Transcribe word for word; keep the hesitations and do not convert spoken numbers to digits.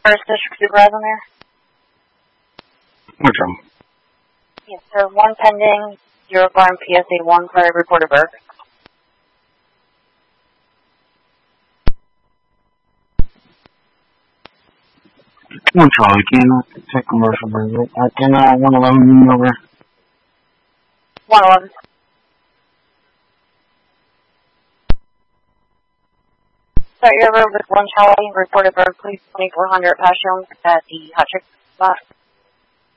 First District Supervisor there? Which one? Yes, sir. One pending, zero farm P S A one, Prairie Reporter Burke. One Charlie, can you take commercial visit? I can, uh, one eleven over. one eleven. Start your road with one Charlie, Reporter Burke, please, twenty-four hundred Passion at the Hot Chick spot.